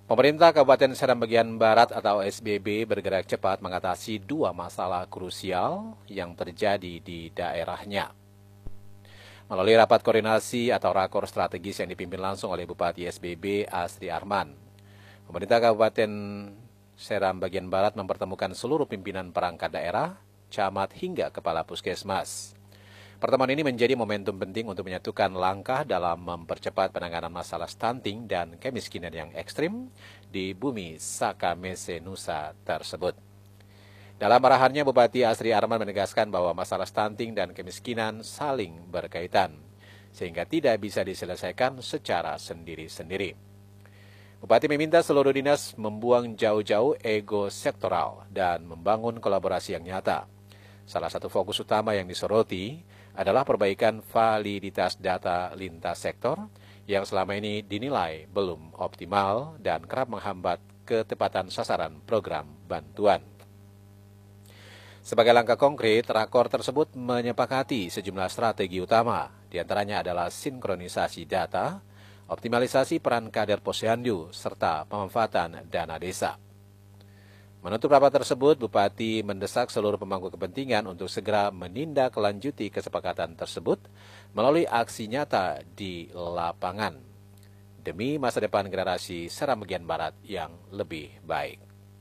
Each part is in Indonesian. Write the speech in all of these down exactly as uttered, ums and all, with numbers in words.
Pemerintah Kabupaten Seram Bagian Barat atau S B B bergerak cepat mengatasi dua masalah krusial yang terjadi di daerahnya. Melalui rapat koordinasi atau rakor strategis yang dipimpin langsung oleh Bupati S B B Asri Arman, pemerintah Kabupaten Seram Bagian Barat mempertemukan seluruh pimpinan perangkat daerah, camat hingga kepala puskesmas. Pertemuan ini menjadi momentum penting untuk menyatukan langkah dalam mempercepat penanganan masalah stunting dan kemiskinan yang ekstrim di bumi Sakamese Nusa tersebut. Dalam arahannya, Bupati Asri Arman menegaskan bahwa masalah stunting dan kemiskinan saling berkaitan, sehingga tidak bisa diselesaikan secara sendiri-sendiri. Bupati meminta seluruh dinas membuang jauh-jauh ego sektoral dan membangun kolaborasi yang nyata. Salah satu fokus utama yang disoroti adalah perbaikan validitas data lintas sektor yang selama ini dinilai belum optimal dan kerap menghambat ketepatan sasaran program bantuan. Sebagai langkah konkret, rakor tersebut menyepakati sejumlah strategi utama, diantaranya adalah sinkronisasi data, optimalisasi peran kader posyandu, serta pemanfaatan dana desa. Menutup rapat tersebut, Bupati mendesak seluruh pemangku kepentingan untuk segera menindaklanjuti kesepakatan tersebut melalui aksi nyata di lapangan demi masa depan generasi Seram Bagian Barat yang lebih baik.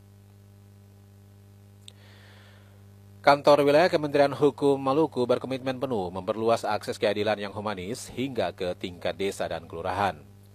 Kantor Wilayah Kementerian Hukum Maluku berkomitmen penuh memperluas akses keadilan yang humanis hingga ke tingkat desa dan kelurahan.